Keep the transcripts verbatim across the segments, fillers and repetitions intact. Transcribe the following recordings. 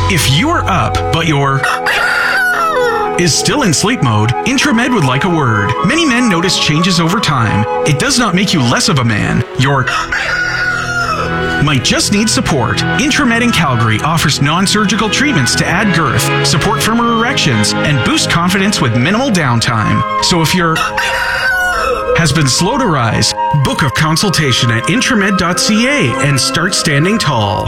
If you're up, but you're is still in sleep mode, Intramed would like a word. Many men notice changes over time. It does not make you less of a man. You're might just need support. Intramed in Calgary offers non-surgical treatments to add girth, support firmer erections, and boost confidence with minimal downtime. So if you're has been slow to rise, book a consultation at intramed dot c a and start standing tall.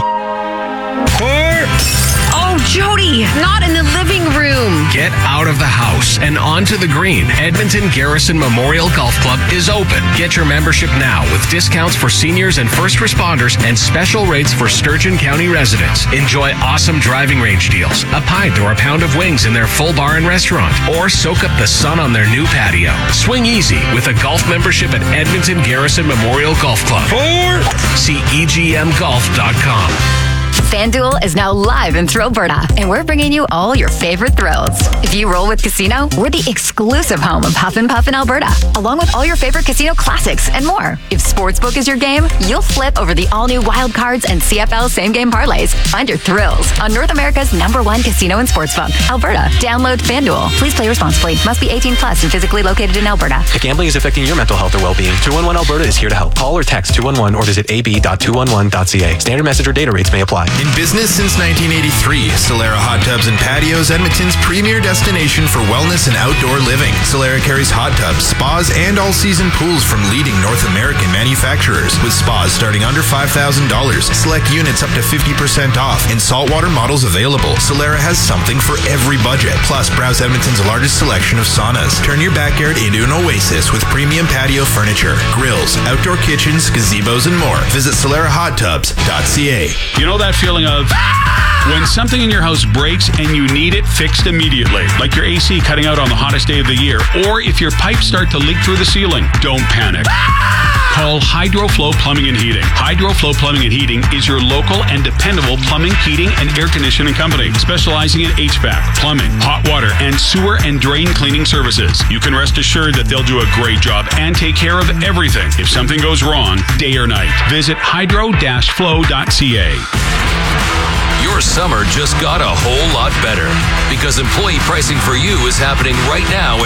Oh, Jody, not in the living room. Get out of the house and onto the green. Edmonton Garrison Memorial Golf Club is open. Get your membership now with discounts for seniors and first responders and special rates for Sturgeon County residents. Enjoy awesome driving range deals, a pint or a pound of wings in their full bar and restaurant, or soak up the sun on their new patio. Swing easy with a golf membership at Edmonton Garrison Memorial Golf Club. Or see e g m golf dot com. FanDuel is now live in Thrillberta, and we're bringing you all your favorite thrills. If you roll with Casino, we're the exclusive home of Huff and Puff in Alberta, along with all your favorite casino classics and more. If Sportsbook is your game, you'll flip over the all-new Wild Cards and C F L same-game parlays. Find your thrills on North America's number one casino and sportsbook, Alberta. Download FanDuel. Please play responsibly. Must be eighteen plus and physically located in Alberta. If gambling is affecting your mental health or well-being, two one one Alberta is here to help. Call or text two one one or visit a b dot two one one dot c a. Standard message or data rates may apply. In business since nineteen eighty-three, Solera Hot Tubs and Patios, Edmonton's premier destination for wellness and outdoor living. Solera carries hot tubs, spas, and all-season pools from leading North American manufacturers, with spas starting under five thousand dollars, select units up to fifty percent off, and saltwater models available. Solera has something for every budget. Plus, browse Edmonton's largest selection of saunas. Turn your backyard into an oasis with premium patio furniture, grills, outdoor kitchens, gazebos, and more. Visit solera hot tubs dot c a. You know that feeling of when something in your house breaks and you need it fixed immediately, like your A C cutting out on the hottest day of the year, or if your pipes start to leak through the ceiling? Don't panic. Call HydroFlow Plumbing and Heating. HydroFlow Plumbing and Heating is your local and dependable plumbing, heating, and air conditioning company, specializing in H V A C, plumbing, hot water, and sewer and drain cleaning services. You can rest assured that they'll do a great job and take care of everything if something goes wrong, day or night. Visit hydro dash flow dot c a. Your summer just got a whole lot better because employee pricing for you is happening right now